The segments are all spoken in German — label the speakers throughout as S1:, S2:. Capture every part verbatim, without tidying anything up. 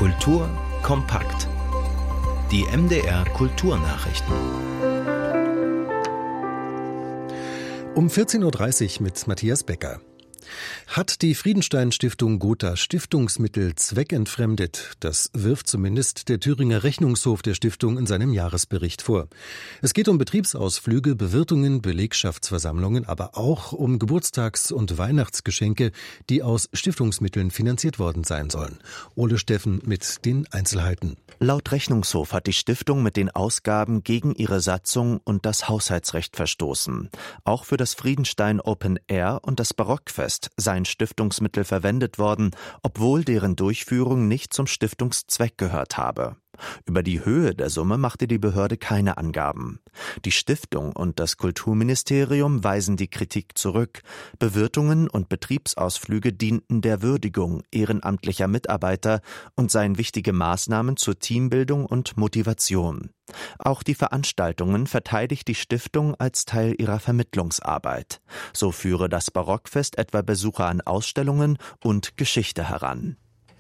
S1: Kultur kompakt. Die M D R Kulturnachrichten.
S2: Um vierzehn Uhr dreißig mit Matthias Becker. Hat die Friedenstein-Stiftung Gotha Stiftungsmittel zweckentfremdet? Das wirft zumindest der Thüringer Rechnungshof der Stiftung in seinem Jahresbericht vor. Es geht um Betriebsausflüge, Bewirtungen, Belegschaftsversammlungen, aber auch um Geburtstags- und Weihnachtsgeschenke, die aus Stiftungsmitteln finanziert worden sein sollen. Ole Steffen mit den Einzelheiten.
S3: Laut Rechnungshof hat die Stiftung mit den Ausgaben gegen ihre Satzung und das Haushaltsrecht verstoßen. Auch für das Friedenstein Open Air und das Barockfest seien Stiftungsmittel verwendet worden, obwohl deren Durchführung nicht zum Stiftungszweck gehört habe. Über die Höhe der Summe machte die Behörde keine Angaben. Die Stiftung und das Kulturministerium weisen die Kritik zurück. Bewirtungen und Betriebsausflüge dienten der Würdigung ehrenamtlicher Mitarbeiter und seien wichtige Maßnahmen zur Teambildung und Motivation. Auch die Veranstaltungen verteidigt die Stiftung als Teil ihrer Vermittlungsarbeit. So führe das Barockfest etwa Besucher an Ausstellungen und Geschichte heran.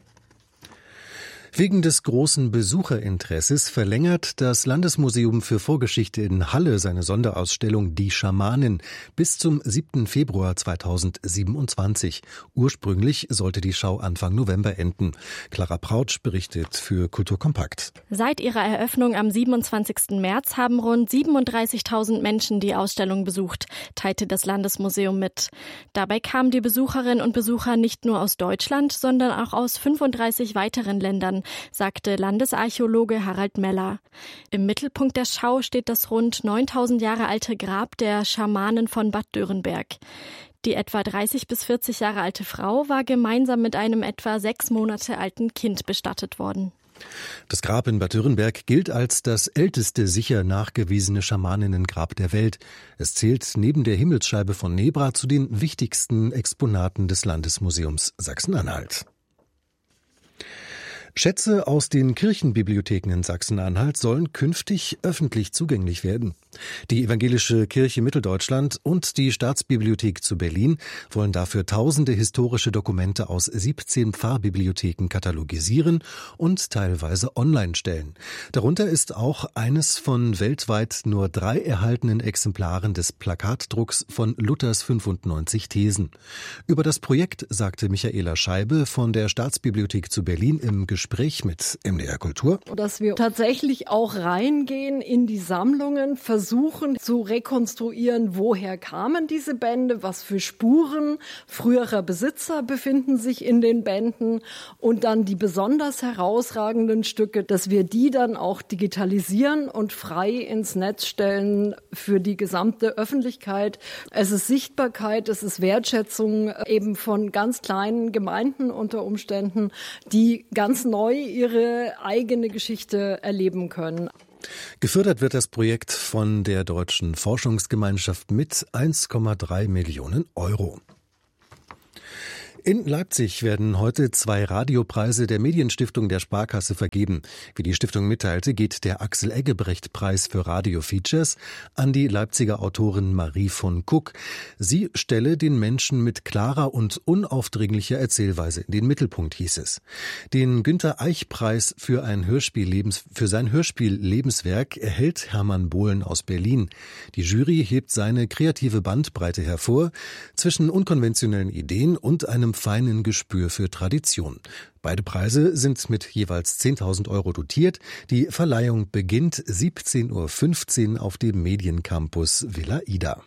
S2: Wegen des großen Besucherinteresses verlängert das Landesmuseum für Vorgeschichte in Halle seine Sonderausstellung Die Schamanen bis zum siebten Februar zweitausendsiebenundzwanzig. Ursprünglich sollte die Schau Anfang November enden. Clara Prautsch berichtet für Kultur Kompakt.
S4: Seit ihrer Eröffnung am siebenundzwanzigsten März haben rund siebenunddreißigtausend Menschen die Ausstellung besucht, teilte das Landesmuseum mit. Dabei kamen die Besucherinnen und Besucher nicht nur aus Deutschland, sondern auch aus fünfunddreißig weiteren Ländern, sagte Landesarchäologe Harald Meller. Im Mittelpunkt der Schau steht das rund neuntausend Jahre alte Grab der Schamanen von Bad Dürrenberg. Die etwa dreißig bis vierzig Jahre alte Frau war gemeinsam mit einem etwa sechs Monate alten Kind bestattet worden.
S2: Das Grab in Bad Dürrenberg gilt als das älteste sicher nachgewiesene Schamaninnengrab der Welt. Es zählt neben der Himmelsscheibe von Nebra zu den wichtigsten Exponaten des Landesmuseums Sachsen-Anhalt. Schätze aus den Kirchenbibliotheken in Sachsen-Anhalt sollen künftig öffentlich zugänglich werden. Die Evangelische Kirche Mitteldeutschland und die Staatsbibliothek zu Berlin wollen dafür tausende historische Dokumente aus siebzehn Pfarrbibliotheken katalogisieren und teilweise online stellen. Darunter ist auch eines von weltweit nur drei erhaltenen Exemplaren des Plakatdrucks von Luthers fünfundneunzig Thesen. Über das Projekt sagte Michaela Scheibe von der Staatsbibliothek zu Berlin im Gespräch mit M D R Kultur.
S5: Dass wir tatsächlich auch reingehen in die Sammlungen, versuchen zu rekonstruieren, woher kamen diese Bände, was für Spuren früherer Besitzer befinden sich in den Bänden und dann die besonders herausragenden Stücke, dass wir die dann auch digitalisieren und frei ins Netz stellen für die gesamte Öffentlichkeit. Es ist Sichtbarkeit, es ist Wertschätzung eben von ganz kleinen Gemeinden unter Umständen, die ganz neu ihre eigene Geschichte erleben können.
S2: Gefördert wird das Projekt von der Deutschen Forschungsgemeinschaft mit eins Komma drei Millionen Euro. In Leipzig werden heute zwei Radiopreise der Medienstiftung der Sparkasse vergeben. Wie die Stiftung mitteilte, geht der Axel-Eggebrecht-Preis für Radio-Features an die Leipziger Autorin Marie von Kuck. Sie stelle den Menschen mit klarer und unaufdringlicher Erzählweise in den Mittelpunkt, hieß es. Den Günter-Eich-Preis für ein Hörspiel Lebens, für sein Hörspiel Lebenswerk erhält Hermann Bohlen aus Berlin. Die Jury hebt seine kreative Bandbreite hervor zwischen unkonventionellen Ideen und einem feinen Gespür für Tradition. Beide Preise sind mit jeweils zehntausend Euro dotiert. Die Verleihung beginnt siebzehn Uhr fünfzehn auf dem Mediencampus Villa Ida.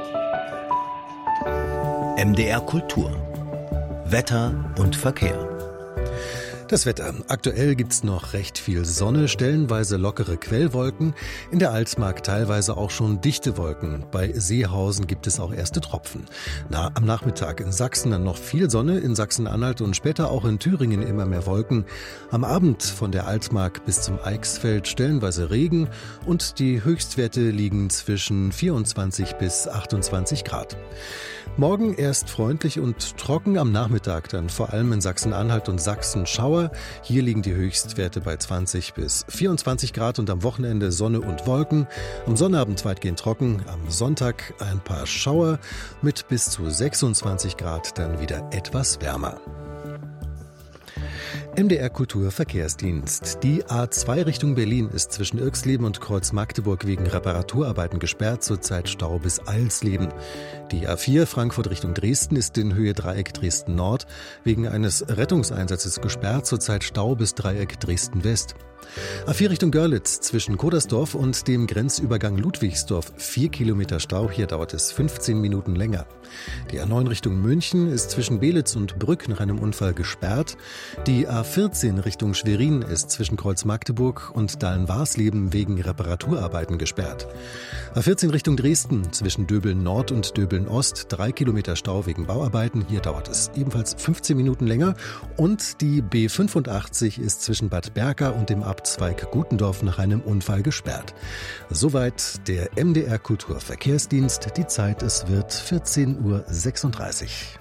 S1: M D R Kultur. Wetter und Verkehr.
S2: Das Wetter. Aktuell gibt's noch recht viel Sonne, stellenweise lockere Quellwolken. In der Altmark teilweise auch schon dichte Wolken. Bei Seehausen gibt es auch erste Tropfen. Na, am Nachmittag in Sachsen dann noch viel Sonne, in Sachsen-Anhalt und später auch in Thüringen immer mehr Wolken. Am Abend von der Altmark bis zum Eichsfeld stellenweise Regen und die Höchstwerte liegen zwischen vierundzwanzig bis achtundzwanzig Grad. Morgen erst freundlich und trocken, am Nachmittag dann vor allem in Sachsen-Anhalt und Sachsen Schauer. Hier liegen die Höchstwerte bei zwanzig bis vierundzwanzig Grad und am Wochenende Sonne und Wolken. Am Sonnabend weitgehend trocken, am Sonntag ein paar Schauer mit bis zu sechsundzwanzig Grad, dann wieder etwas wärmer. M D R Kultur Verkehrsdienst. Die A zwei Richtung Berlin ist zwischen Irxleben und Kreuz-Magdeburg wegen Reparaturarbeiten gesperrt, zurzeit Stau bis Alsleben. Die A vier Frankfurt Richtung Dresden ist in Höhe Dreieck Dresden Nord wegen eines Rettungseinsatzes gesperrt, zurzeit Stau bis Dreieck Dresden West. A vier Richtung Görlitz zwischen Kodersdorf und dem Grenzübergang Ludwigsdorf vier Kilometer Stau, hier dauert es fünfzehn Minuten länger. Die A neun Richtung München ist zwischen Belitz und Brück nach einem Unfall gesperrt. Die A vierzehn Richtung Schwerin ist zwischen Kreuz-Magdeburg und Dahlen-Warsleben wegen Reparaturarbeiten gesperrt. A vierzehn Richtung Dresden zwischen Döbeln Nord und Döbeln Ost drei Kilometer Stau wegen Bauarbeiten, hier dauert es ebenfalls fünfzehn Minuten länger. Und die B fünfundachtzig ist zwischen Bad Berka und dem Abzweig Gutendorf nach einem Unfall gesperrt. Soweit der M D R Kultur Verkehrsdienst. Die Zeit, es wird vierzehn Uhr sechsunddreißig.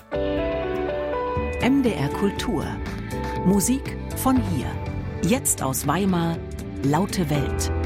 S6: M D R Kultur. Musik von hier. Jetzt aus Weimar. Laute Welt.